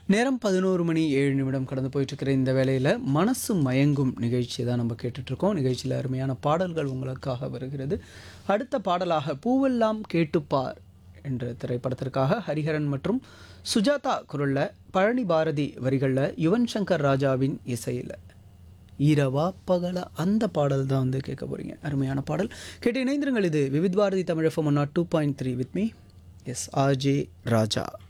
நேரம் 11 மணி 7 நிமிடம் கடந்து போயிட்டுருக்கிற இந்த வேளையில் மனசு மயங்கும் நிகழ்ச்சி தான் நம்ம கேட்டுட்ருக்கோம். நிகழ்ச்சியில் அருமையான பாடல்கள் உங்களுக்காக வருகிறது. அடுத்த பாடலாக பூவெல்லாம் கேட்டுப்பார் என்ற திரைப்படத்திற்காக ஹரிஹரன் மற்றும் சுஜாதா குரலில், பழனி பாரதி வரிகளில், யுவன் சங்கர் ராஜாவின் இசையில் இரவா பகலா அந்த பாடல் தான் வந்து கேட்க போகிறீங்க. அருமையான பாடல் கேட்டு இணைந்திருங்கள். இது Vividh Bharathi Tamil FM 102.3 with me yes RJ Raja.